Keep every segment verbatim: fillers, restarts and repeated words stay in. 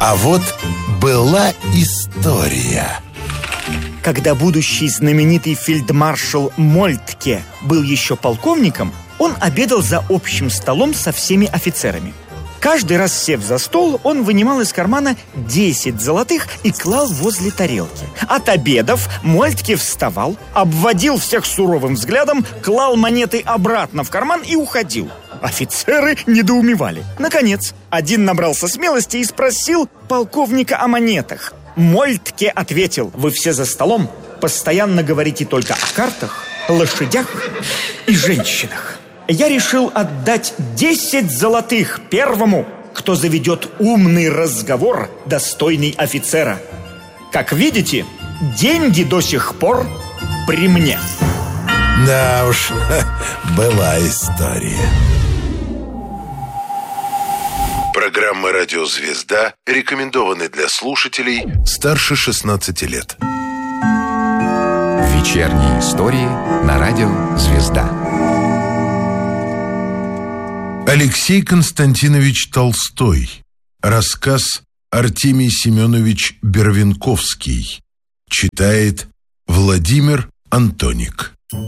А вот была история. Когда будущий знаменитый фельдмаршал Мольтке был еще полковником, он обедал за общим столом со всеми офицерами. Каждый раз, сев за стол, он вынимал из кармана десять золотых и клал возле тарелки. От обедов Мольтке вставал, обводил всех суровым взглядом, клал монеты обратно в карман и уходил. Офицеры недоумевали. Наконец, один набрался смелости и спросил полковника о монетах. Мольтке ответил: «Вы все за столом постоянно говорите только о картах, лошадях и женщинах. Я решил отдать десять золотых первому, кто заведет умный разговор, достойный офицера. Как видите, деньги до сих пор при мне». Да уж, была история. Программа «Радио Звезда» рекомендованы для слушателей старше шестнадцати лет. Вечерние истории на радио «Звезда». Алексей Константинович Толстой. Рассказ Артемий Семенович Бервенковский. Читает Владимир Антоник.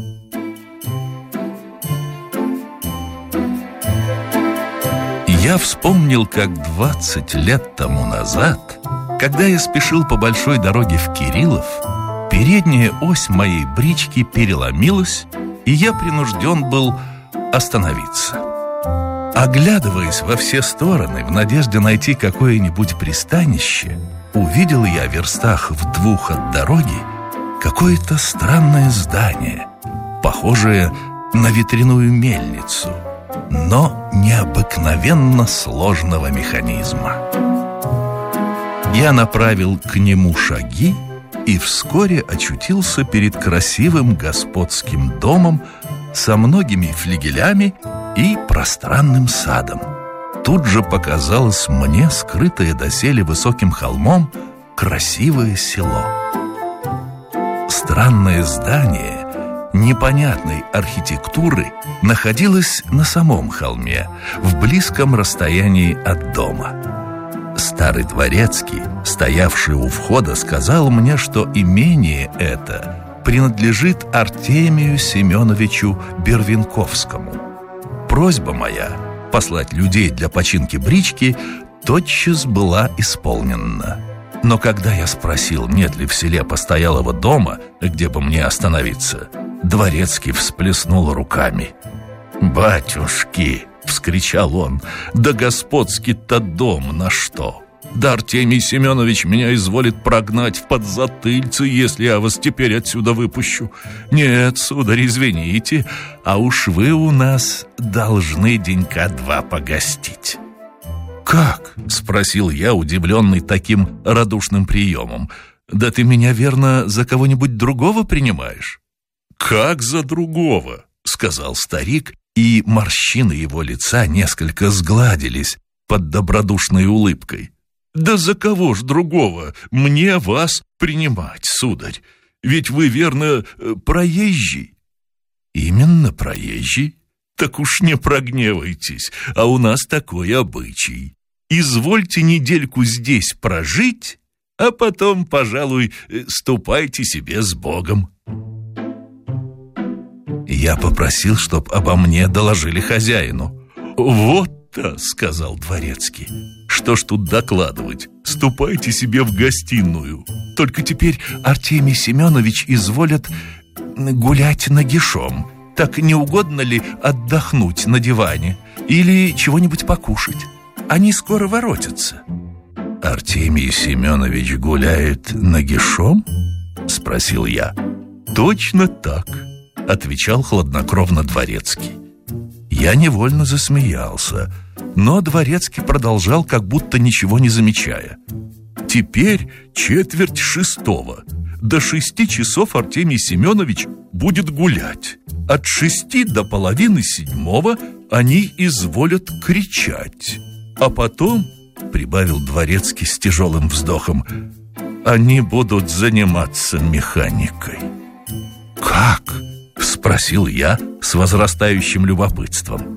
Я вспомнил, как двадцать лет тому назад, когда я спешил по большой дороге в Кириллов, передняя ось моей брички переломилась, и я принужден был остановиться. Оглядываясь во все стороны в надежде найти какое-нибудь пристанище, увидел я в верстах в двух от дороги какое-то странное здание, похожее на ветряную мельницу, но необыкновенно сложного механизма. Я направил к нему шаги и вскоре очутился перед красивым господским домом со многими флигелями и пространным садом. Тут же показалось мне скрытое доселе высоким холмом красивое село. Странное здание непонятной архитектуры находилось на самом холме, в близком расстоянии от дома. Старый дворецкий, стоявший у входа, сказал мне, что имение это принадлежит Артемию Семеновичу Бервенковскому. Просьба моя послать людей для починки брички тотчас была исполнена. Но когда я спросил, нет ли в селе постоялого дома, где бы мне остановиться, дворецкий всплеснул руками. «Батюшки!» — вскричал он. «Да господский-то дом на что? Да Артемий Семенович меня изволит прогнать в подзатыльце, если я вас теперь отсюда выпущу. Нет, сударь, извините, а уж вы у нас должны денька два погостить». «Как?» — спросил я, удивленный таким радушным приемом. «Да ты меня, верно, за кого-нибудь другого принимаешь?» «Как за другого?» — сказал старик, и морщины его лица несколько сгладились под добродушной улыбкой. «Да за кого ж другого мне вас принимать, сударь? Ведь вы, верно, проезжий?» «Именно проезжий? Так уж не прогневайтесь, а у нас такой обычай. Извольте недельку здесь прожить, а потом, пожалуй, ступайте себе с Богом». Я попросил, чтоб обо мне доложили хозяину. «Вот-то», — сказал дворецкий, — «что ж тут докладывать? Ступайте себе в гостиную. Только теперь Артемий Семенович изволят гулять нагишом. Так не угодно ли отдохнуть на диване или чего-нибудь покушать? Они скоро воротятся». «Артемий Семенович гуляет нагишом?» — спросил я. «Точно так», — отвечал хладнокровно дворецкий. Я невольно засмеялся, но дворецкий продолжал, как будто ничего не замечая. «Теперь четверть шестого. До шести часов Артемий Семенович будет гулять. От шести до половины седьмого они изволят кричать. А потом, — прибавил дворецкий с тяжелым вздохом, — они будут заниматься механикой». «Как?» — спросил я с возрастающим любопытством.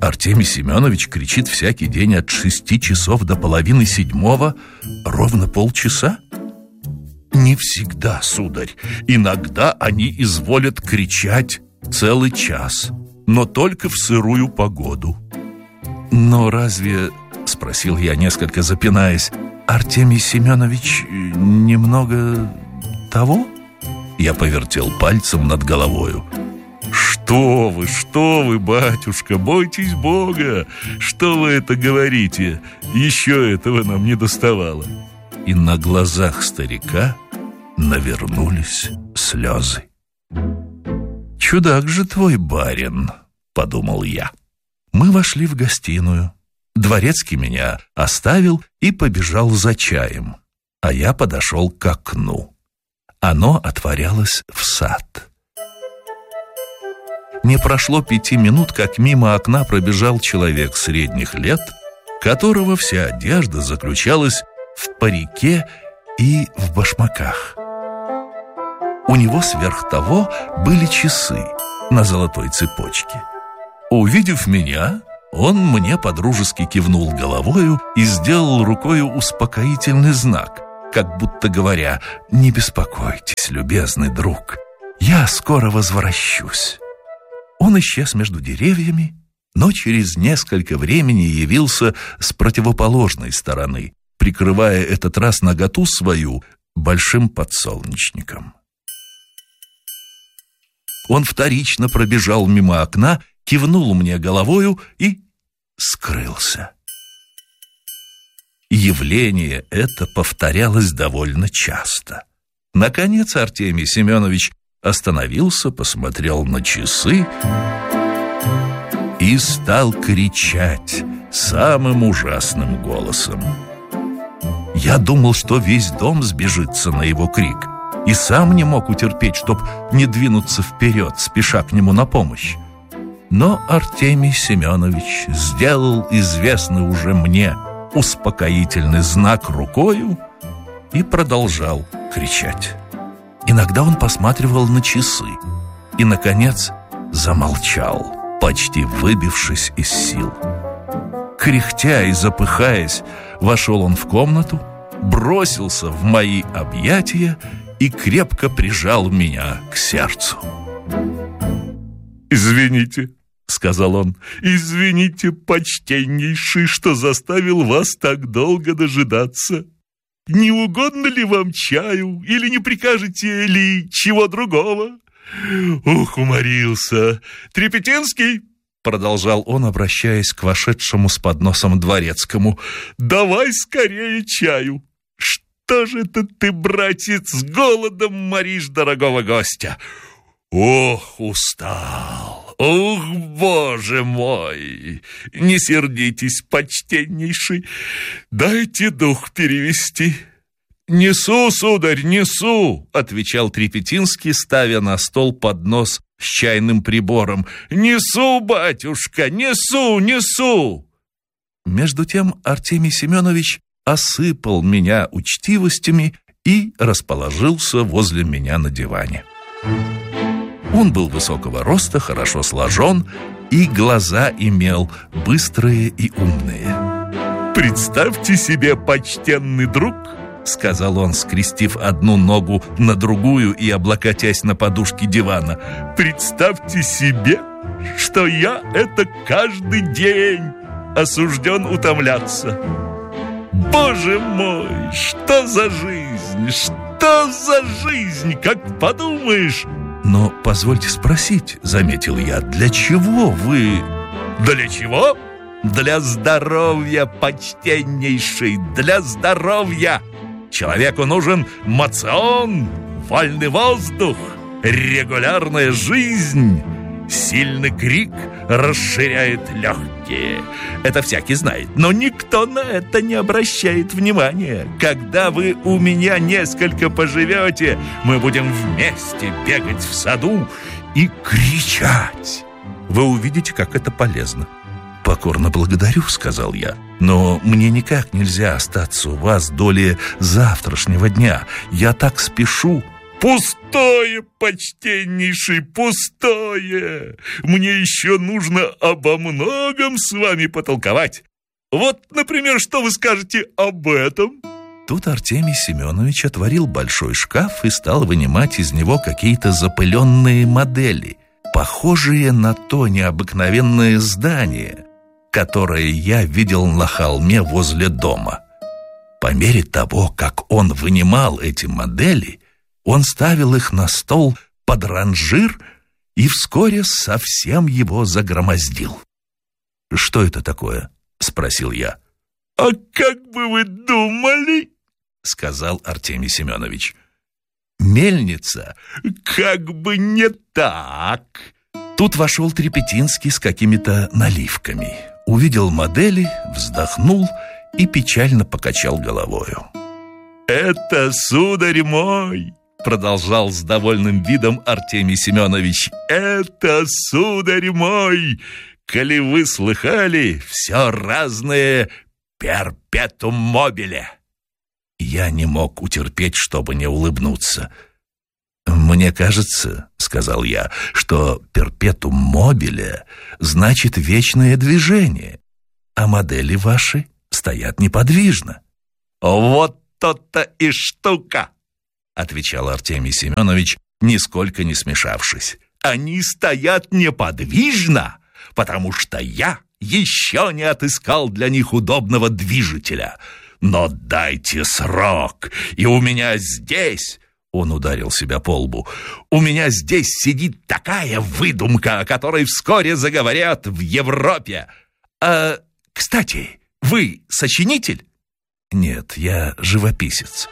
Артемий Семенович кричит всякий день от шести часов до половины седьмого ровно полчаса? Не всегда, сударь. Иногда они изволят кричать целый час, но только в сырую погоду. Но разве, спросил я, несколько запинаясь, Артемий Семенович немного того? Я повертел пальцем над головою. Что вы, что вы, батюшка, бойтесь Бога! Что вы это говорите? Еще этого нам не доставало. И на глазах старика навернулись слезы. «Чудак же твой барин», — подумал я. Мы вошли в гостиную. Дворецкий меня оставил и побежал за чаем, а я подошел к окну. Оно отворялось в сад. Не прошло пяти минут, как мимо окна пробежал человек средних лет, которого вся одежда заключалась в парике и в башмаках. У него сверх того были часы на золотой цепочке. Увидев меня, он мне подружески кивнул головою и сделал рукою успокоительный знак, как будто говоря: «Не беспокойтесь, любезный друг, я скоро возвращусь». Он исчез между деревьями, но через несколько времени явился с противоположной стороны, прикрывая этот раз наготу свою большим подсолнечником. Он вторично пробежал мимо окна, кивнул мне головою и скрылся. Явление это повторялось довольно часто. Наконец Артемий Семенович остановился, посмотрел на часы и стал кричать самым ужасным голосом. Я думал, что весь дом сбежится на его крик, и сам не мог утерпеть, чтоб не двинуться вперед, спеша к нему на помощь. Но Артемий Семенович сделал известный уже мне успокоительный знак рукою и продолжал кричать. Иногда он посматривал на часы и, наконец, замолчал, почти выбившись из сил. Кряхтя и запыхаясь, вошел он в комнату, бросился в мои объятия и крепко прижал меня к сердцу. «Извините», — сказал он, — «извините, почтеннейший, что заставил вас так долго дожидаться. Не угодно ли вам чаю, или не прикажете ли чего другого?» «Ух, уморился! Трепетинский!» — продолжал он, обращаясь к вошедшему с подносом дворецкому. «Давай скорее чаю! Что же это ты, братец, с голодом моришь дорогого гостя? Ох, устал! Ох, боже мой! Не сердитесь, почтеннейший, дайте дух перевести». «Несу, сударь, несу!» — отвечал Трепетинский, ставя на стол поднос с чайным прибором. «Несу, батюшка, несу, несу!» Между тем Артемий Семенович осыпал меня учтивостями и расположился возле меня на диване. Он был высокого роста, хорошо сложен, и глаза имел быстрые и умные. «Представьте себе, почтенный друг, — сказал он, скрестив одну ногу на другую и облокотясь на подушке дивана, — представьте себе, что я это каждый день осужден утомляться. Боже мой, что за жизнь, что за жизнь, как подумаешь!» «Но позвольте спросить, — заметил я, — для чего вы...» «Для чего? Для здоровья, почтеннейший, для здоровья! Человеку нужен моцион, вольный воздух, регулярная жизнь. Сильный крик расширяет легкие. Это всякий знает, но никто на это не обращает внимания. Когда вы у меня несколько поживете, мы будем вместе бегать в саду и кричать. Вы увидите, как это полезно». «Покорно благодарю», — сказал я, — «но мне никак нельзя остаться у вас долее завтрашнего дня. Я так спешу». Пустое, почтеннейший, пустое. Мне еще нужно обо многом с вами потолковать. Вот, например, что вы скажете об этом?» Тут Артемий Семенович отворил большой шкаф и стал вынимать из него какие-то запыленные модели, похожие на то необыкновенное здание, которое я видел на холме возле дома. По мере того, как он вынимал эти модели, он ставил их на стол под ранжир и вскоре совсем его загромоздил. «Что это такое?» — спросил я. «А как бы вы думали?» — сказал Артемий Семенович. «Мельница, как бы не так». Тут вошел Трепетинский с какими-то наливками, увидел модели, вздохнул и печально покачал головою. «Это, сударь мой, — продолжал с довольным видом Артемий Семенович, — это, сударь мой, коли вы слыхали, все разное перпетум мобиле». Я не мог утерпеть, чтобы не улыбнуться. «Мне кажется, — сказал я, — что перпетум мобиле значит вечное движение, а модели ваши стоят неподвижно». «Вот то-то и штука!» — отвечал Артемий Семенович, нисколько не смешавшись. «Они стоят неподвижно, потому что я еще не отыскал для них удобного движителя. Но дайте срок, и у меня здесь...» Он ударил себя по лбу. «У меня здесь сидит такая выдумка, о которой вскоре заговорят в Европе. А, кстати, вы сочинитель?» «Нет, я живописец».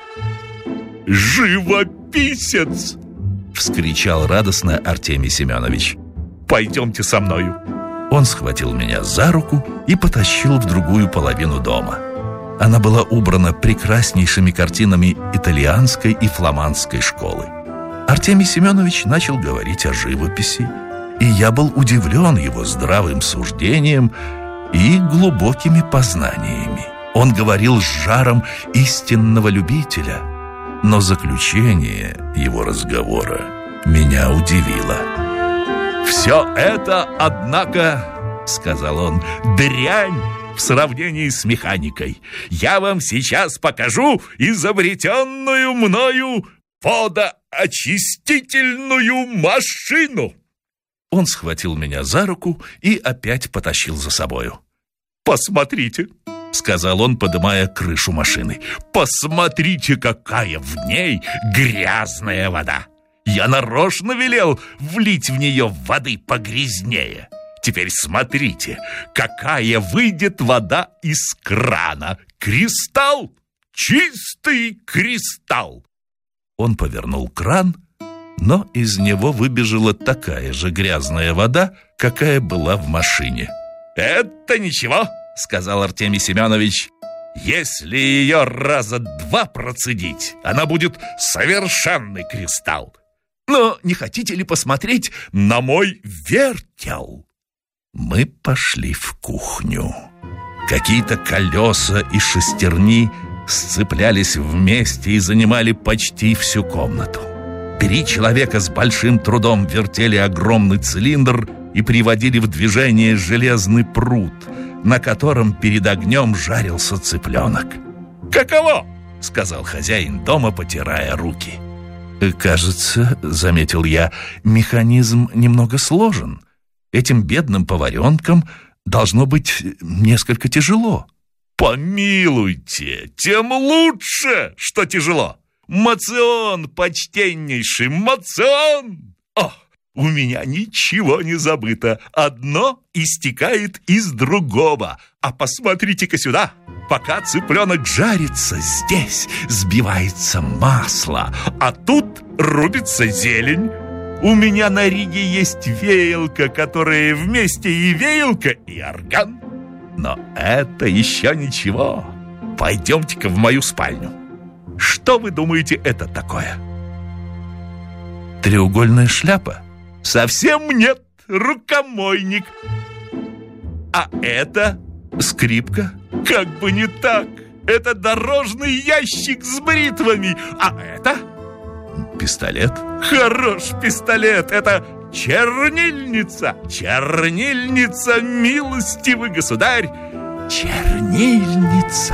«Живописец!» — вскричал радостно Артемий Семенович. «Пойдемте со мною». Он схватил меня за руку и потащил в другую половину дома. Она была убрана прекраснейшими картинами итальянской и фламандской школы. Артемий Семенович начал говорить о живописи, и я был удивлен его здравым суждением и глубокими познаниями. Он говорил с жаром истинного любителя, но заключение его разговора меня удивило. «Все это, однако, — сказал он, — дрянь в сравнении с механикой. Я вам сейчас покажу изобретенную мною водоочистительную машину». Он схватил меня за руку и опять потащил за собою. «Посмотрите, — сказал он, подымая крышу машины, — посмотрите, какая в ней грязная вода. Я нарочно велел влить в нее воды погрязнее. Теперь смотрите, какая выйдет вода из крана. Кристалл! Чистый кристалл!» Он повернул кран, но из него выбежала такая же грязная вода, какая была в машине. «Это ничего, — сказал Артемий Семенович, — если ее раза два процедить, она будет совершенный кристалл. Но не хотите ли посмотреть на мой вертел?» Мы пошли в кухню. Какие-то колеса и шестерни сцеплялись вместе и занимали почти всю комнату. Три человека с большим трудом вертели огромный цилиндр и приводили в движение железный пруд, на котором перед огнем жарился цыпленок. «Каково?» — сказал хозяин дома, потирая руки. «Кажется, — заметил я, — механизм немного сложен. Этим бедным поваренкам должно быть несколько тяжело». «Помилуйте, тем лучше, что тяжело. Мацион, почтеннейший, мацион! О, у меня ничего не забыто. Одно истекает из другого. А посмотрите-ка сюда. Пока цыпленок жарится, здесь сбивается масло, а тут рубится зелень. У меня на Риге есть веялка, которая вместе и веялка, и орган. Но это еще ничего. Пойдемте-ка в мою спальню. Что вы думаете, это такое?» «Треугольная шляпа?» «Совсем нет, рукомойник. А это скрипка? Как бы не так. Это дорожный ящик с бритвами. А это пистолет. Хорош пистолет! Это чернильница! Чернильница, милостивый государь! Чернильница!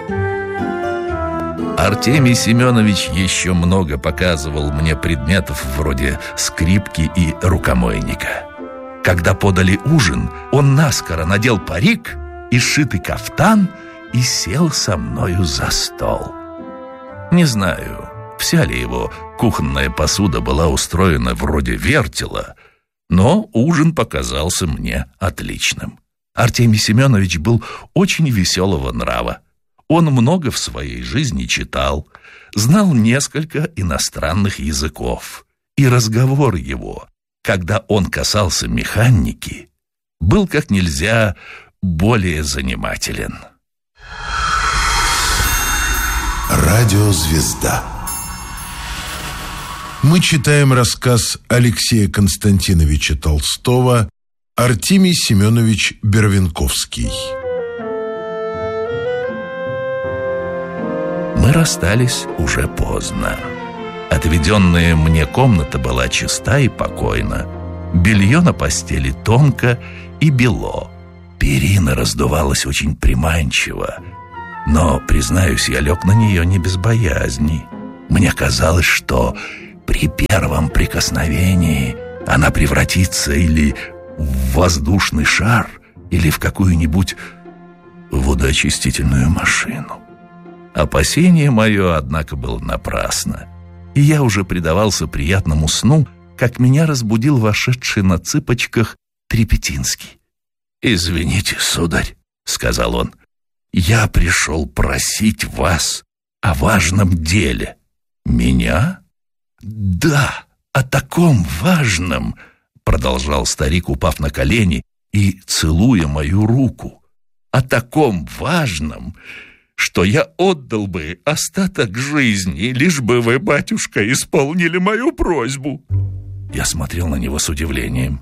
Артемий Семенович еще много показывал мне предметов вроде скрипки и рукомойника. Когда подали ужин, он наскоро надел парик и сшитый кафтан и сел со мною за стол. Не знаю, вся ли его кухонная посуда была устроена вроде вертела, но ужин показался мне отличным. Артемий Семенович был очень веселого нрава. Он много в своей жизни читал, знал несколько иностранных языков, и разговор его, когда он касался механики, был как нельзя более занимателен. Радиозвезда. Мы читаем рассказ Алексея Константиновича Толстого «Артемий Семенович Бервенковский». Мы расстались уже поздно. Отведенная мне комната была чиста и покойна. Белье на постели тонко и бело. Перина раздувалась очень приманчиво. Но, признаюсь, я лег на нее не без боязни. Мне казалось, что при первом прикосновении она превратится или в воздушный шар, или в какую-нибудь водоочистительную машину. Опасение мое, однако, было напрасно, и я уже предавался приятному сну, как меня разбудил вошедший на цыпочках Трепетинский. «Извините, сударь», — сказал он, — «я пришел просить вас о важном деле». «Меня?» «Да, о таком важном», — продолжал старик, упав на колени и целуя мою руку, «о таком важном, что я отдал бы остаток жизни, лишь бы вы, батюшка, исполнили мою просьбу». Я смотрел на него с удивлением.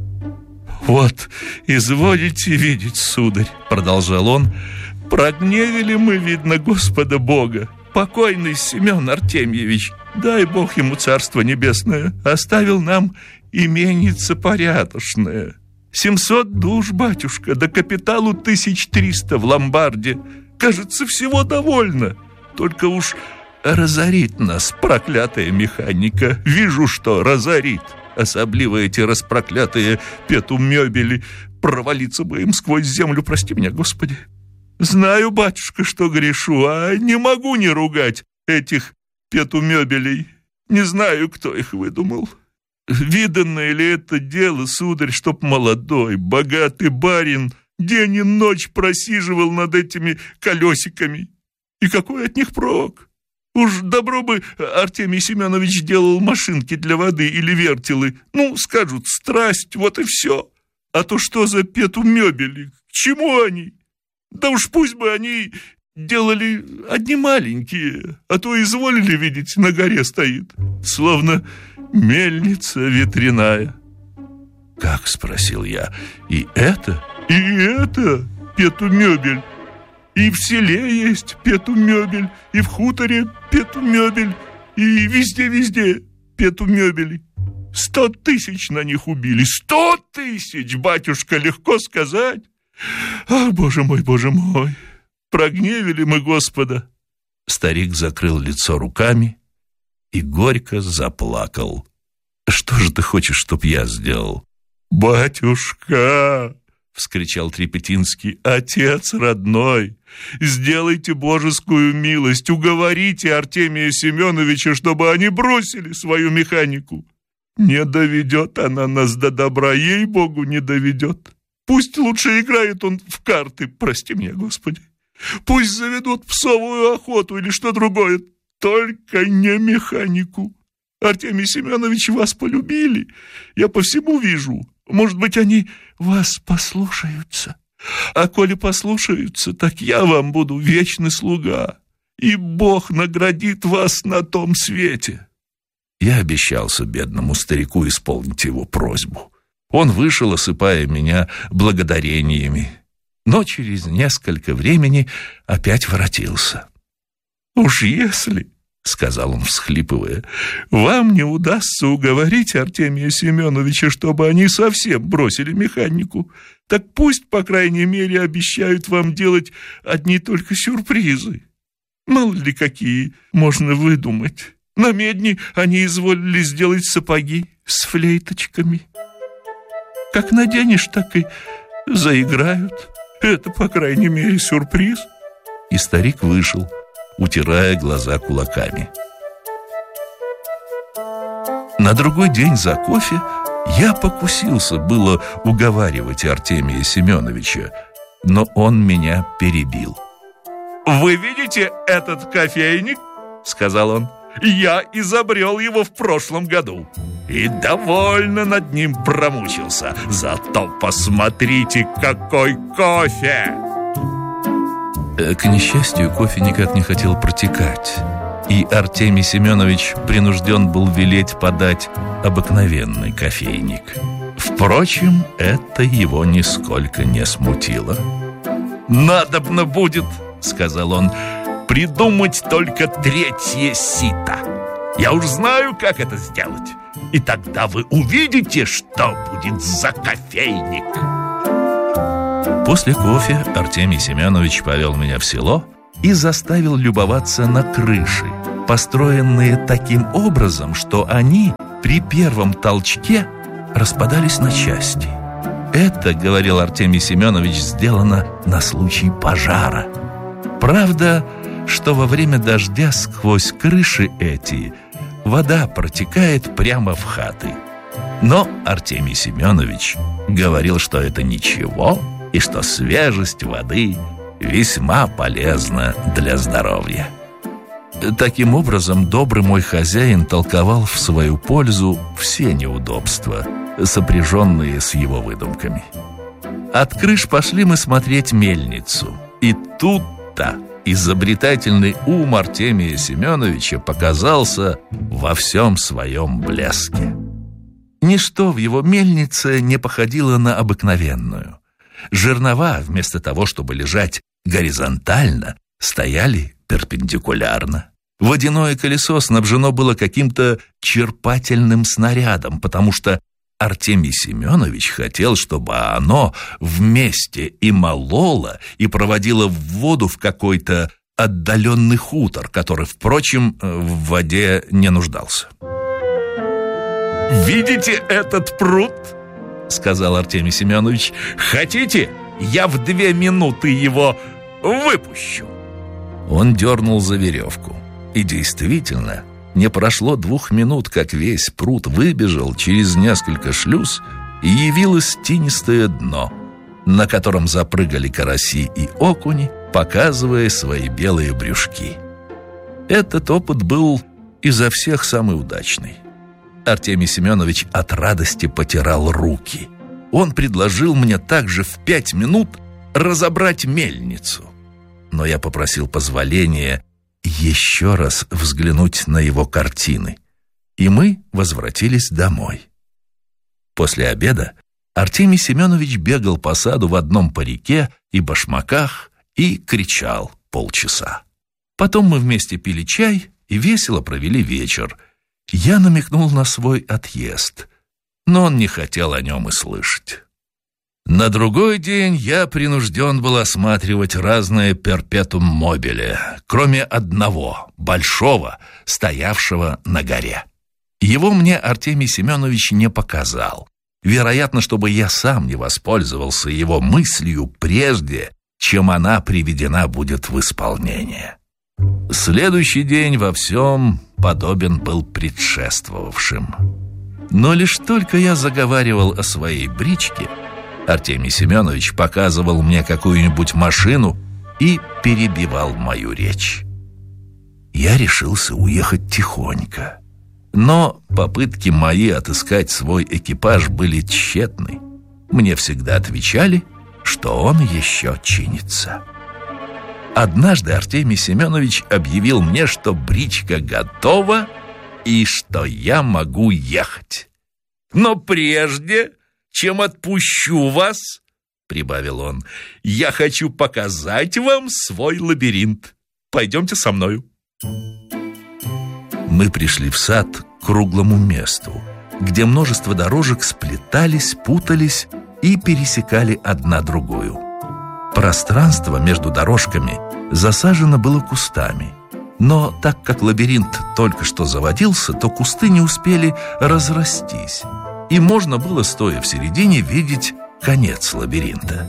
«Вот, изволите видеть, сударь», — продолжал он, — «прогневили мы, видно, Господа Бога. Покойный Семен Артемьевич, дай Бог ему царство небесное, оставил нам именице порядочное. Семьсот душ, батюшка, да капиталу тысяч триста в ломбарде. Кажется, всего довольно. Только уж разорит нас проклятая механика. Вижу, что разорит. Особливо эти распроклятые петумёбели. Провалиться бы им сквозь землю, прости меня, Господи. Знаю, батюшка, что грешу, а не могу не ругать этих петумёбелей. Не знаю, кто их выдумал. Виданное ли это дело, сударь, чтоб молодой, богатый барин день и ночь просиживал над этими колесиками? И какой от них прок? Уж добро бы Артемий Семенович делал машинки для воды или вертелы. Ну, скажут, страсть, вот и все. А то что за петумёбели? К чему они? Да уж пусть бы они делали одни маленькие, а то изволили видеть, на горе стоит, словно мельница ветряная. «Как?» — спросил я. «И это?» «И это петумёбель. И в селе есть петумёбель, и в хуторе петумёбель, и везде-везде петумёбели. Сто тысяч на них убили. Сто тысяч, батюшка, легко сказать. Ах, боже мой, боже мой, прогневили мы Господа». Старик закрыл лицо руками и горько заплакал. «Что же ты хочешь, чтоб я сделал?» «Батюшка!» — вскричал Трепетинский. «Отец родной, сделайте божескую милость, уговорите Артемия Семеновича, чтобы они бросили свою механику. Не доведет она нас до добра, ей-богу, не доведет. Пусть лучше играет он в карты, прости меня, Господи. Пусть заведут псовую охоту или что другое, только не механику. Артемий Семенович, вас полюбили, я по всему вижу. Может быть, они вас послушаются. А коли послушаются, так я вам буду вечный слуга, и Бог наградит вас на том свете». Я обещался бедному старику исполнить его просьбу. Он вышел, осыпая меня благодарениями, но через несколько времени опять воротился. «Уж если, — сказал он, всхлипывая, вам не удастся уговорить Артемия Семеновича, чтобы они совсем бросили механику. Так пусть, по крайней мере, обещают вам делать одни только сюрпризы. Мало ли какие можно выдумать. На медне они изволили сделать сапоги с флейточками. Как наденешь, так и заиграют. Это, по крайней мере, сюрприз. И старик вышел, утирая глаза кулаками. На другой день за кофе я покусился было уговаривать Артемия Семеновича, но он меня перебил. «Вы видите этот кофейник?» — сказал он. «Я изобрел его в прошлом году и довольно над ним промучился. Зато посмотрите, какой кофе!» К несчастью, кофе никак не хотел протекать, и Артемий Семенович принужден был велеть подать обыкновенный кофейник. Впрочем, это его нисколько не смутило. «Надобно будет, — сказал он, — придумать только третье сито. Я уж знаю, как это сделать, и тогда вы увидите, что будет за кофейник». После кофе Артемий Семенович повел меня в село и заставил любоваться на крыши, построенные таким образом, что они при первом толчке распадались на части. Это, говорил Артемий Семенович, сделано на случай пожара. Правда, что во время дождя сквозь крыши эти вода протекает прямо в хаты. Но Артемий Семенович говорил, что это ничего, и что свежесть воды весьма полезна для здоровья. Таким образом, добрый мой хозяин толковал в свою пользу все неудобства, сопряженные с его выдумками. От крыш пошли мы смотреть мельницу, и тут-то изобретательный ум Артемия Семеновича показался во всем своем блеске. Ничто в его мельнице не походило на обыкновенную. Жернова, вместо того, чтобы лежать горизонтально, стояли перпендикулярно. Водяное колесо снабжено было каким-то черпательным снарядом, потому что Артемий Семенович хотел, чтобы оно вместе и мололо, и проводило в воду в какой-то отдаленный хутор, который, впрочем, в воде не нуждался. «Видите этот пруд?» — сказал Артемий Семенович. «Хотите, я в две минуты его выпущу?» Он дернул за веревку. И действительно, не прошло двух минут, как весь пруд выбежал через несколько шлюз, и явилось тинистое дно, на котором запрыгали караси и окуни, показывая свои белые брюшки. Этот опыт был изо всех самый удачный. Артемий Семенович от радости потирал руки. Он предложил мне также в пять минут разобрать мельницу. Но я попросил позволения еще раз взглянуть на его картины, и мы возвратились домой. После обеда Артемий Семенович бегал по саду в одном парике и башмаках и кричал полчаса. Потом мы вместе пили чай и весело провели вечер. Я намекнул на свой отъезд, но он не хотел о нем и слышать. На другой день я принужден был осматривать разные перпетум мобиле, кроме одного, большого, стоявшего на горе. Его мне Артемий Семенович не показал. Вероятно, чтобы я сам не воспользовался его мыслью прежде, чем она приведена будет в исполнение. Следующий день во всем подобен был предшествовавшим. Но лишь только я заговаривал о своей бричке, Артемий Семенович показывал мне какую-нибудь машину и перебивал мою речь. Я решился уехать тихонько, но попытки мои отыскать свой экипаж были тщетны. Мне всегда отвечали, что он еще чинится. Однажды Артемий Семенович объявил мне, что бричка готова и что я могу ехать. «Но прежде, чем отпущу вас, — прибавил он, — я хочу показать вам свой лабиринт. Пойдемте со мною». Мы пришли в сад к круглому месту, где множество дорожек сплетались, путались и пересекали одна другую. Пространство между дорожками засажено было кустами, но так как лабиринт только что заводился, то кусты не успели разрастись, и можно было, стоя в середине, видеть конец лабиринта.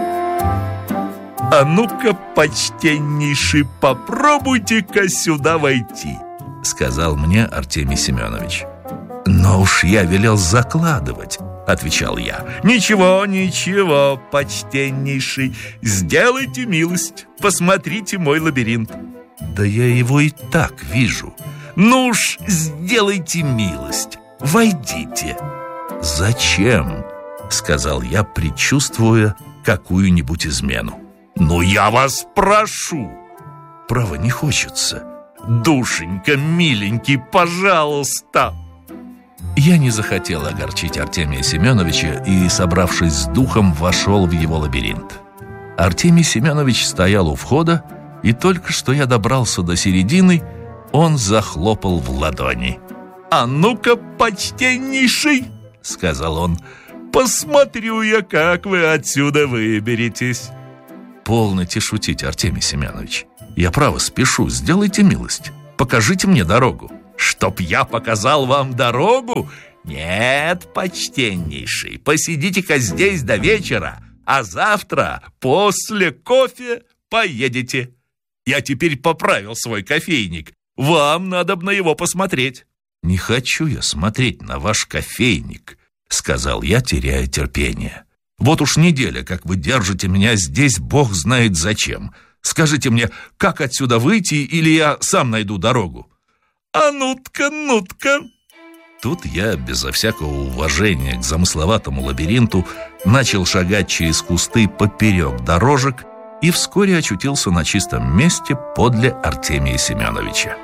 «А ну-ка, почтеннейший, попробуйте-ка сюда войти», — сказал мне Артемий Семенович. «Но уж я велел закладывать», — отвечал я. «Ничего, ничего, почтеннейший, сделайте милость, посмотрите мой лабиринт». «Да я его и так вижу». «Ну уж сделайте милость, войдите». «Зачем?» — сказал я, предчувствуя какую-нибудь измену. «Ну, я вас прошу». «Право, не хочется». «Душенька, миленький, пожалуйста». Я не захотел огорчить Артемия Семеновича и, собравшись с духом, вошел в его лабиринт. Артемий Семенович стоял у входа, и только что я добрался до середины, он захлопал в ладони. «А ну-ка, почтеннейший», — сказал он, — «посмотрю я, как вы отсюда выберетесь». «Полноте шутить, Артемий Семенович. Я право спешу, сделайте милость, покажите мне дорогу». «Чтоб я показал вам дорогу? Нет, почтеннейший, посидите-ка здесь до вечера, а завтра после кофе поедете. Я теперь поправил свой кофейник, вам надо бы на его посмотреть». «Не хочу я смотреть на ваш кофейник», — сказал я, теряя терпение. «Вот уж неделя, как вы держите меня здесь, бог знает зачем. Скажите мне, как отсюда выйти, или я сам найду дорогу?» «А ну-ка, ну-ка!» Тут я, безо всякого уважения к замысловатому лабиринту, начал шагать через кусты поперек дорожек и вскоре очутился на чистом месте подле Артемия Семеновича.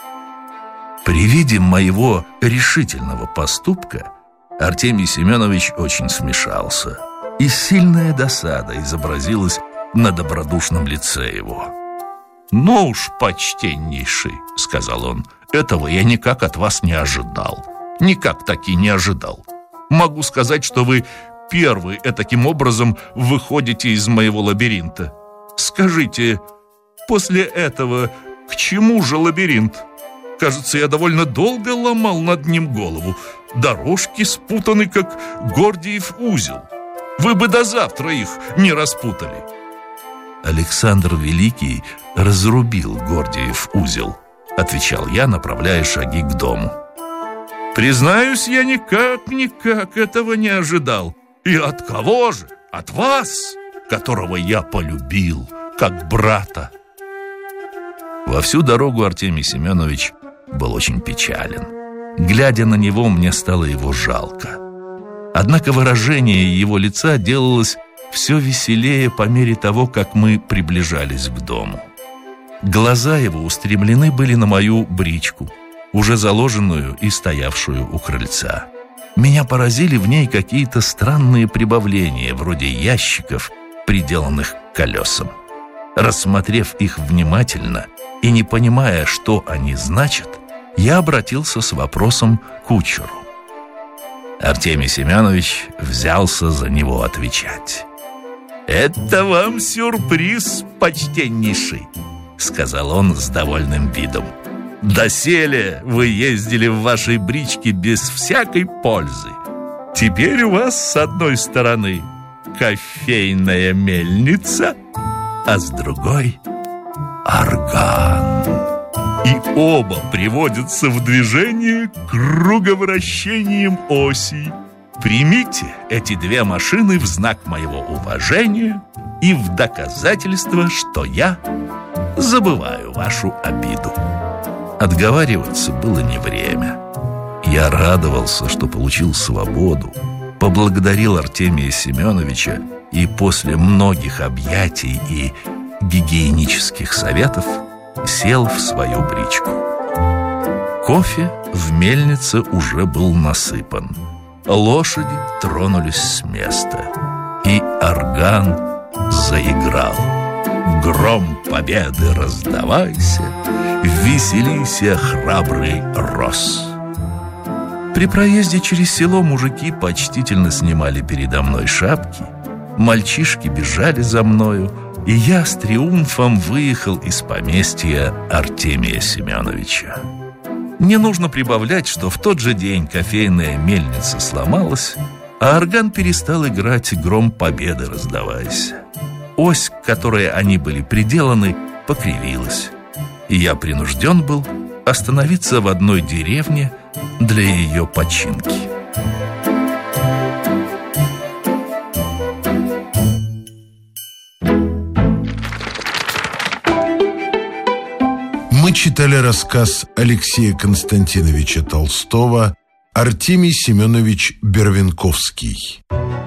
При виде моего решительного поступка Артемий Семенович очень смешался, и сильная досада изобразилась на добродушном лице его. «Ну уж, почтеннейший», — сказал он, — «этого я никак от вас не ожидал. Никак таки не ожидал. Могу сказать, что вы первый этаким образом выходите из моего лабиринта. Скажите, после этого к чему же лабиринт? Кажется, я довольно долго ломал над ним голову. Дорожки спутаны, как Гордиев узел. Вы бы до завтра их не распутали». «Александр Великий разрубил Гордиев узел», — отвечал я, направляя шаги к дому. «Признаюсь, я никак-никак этого не ожидал. И от кого же? От вас, которого я полюбил, как брата». Во всю дорогу Артемий Семенович был очень печален. Глядя на него, мне стало его жалко. Однако выражение его лица делалось все веселее по мере того, как мы приближались к дому. Глаза его устремлены были на мою бричку, уже заложенную и стоявшую у крыльца. Меня поразили в ней какие-то странные прибавления, вроде ящиков, приделанных к колесам. Рассмотрев их внимательно и не понимая, что они значат, я обратился с вопросом к кучеру. Артемий Семенович взялся за него отвечать. «Это вам сюрприз, почтеннейший», — сказал он с довольным видом. «Доселе вы ездили в вашей бричке без всякой пользы. Теперь у вас с одной стороны кофейная мельница, а с другой орган. И оба приводятся в движение круговращением оси. Примите эти две машины в знак моего уважения и в доказательство, что я забываю вашу обиду». Отговариваться было не время. Я радовался, что получил свободу, поблагодарил Артемия Семеновича и после многих объятий и гигиенических советов сел в свою бричку. Кофе в мельнице уже был насыпан. Лошади тронулись с места, и орган заиграл. Гром победы раздавайся, веселися, храбрый рос. При проезде через село мужики почтительно снимали передо мной шапки, мальчишки бежали за мною, и я с триумфом выехал из поместья Артемия Семеновича. Не нужно прибавлять, что в тот же день кофейная мельница сломалась, а орган перестал играть «Гром победы раздавайся». Ось, к которой они были приделаны, покривилась, и я принужден был остановиться в одной деревне для ее починки. Мы читали рассказ Алексея Константиновича Толстого «Артемий Семенович Бервенковский».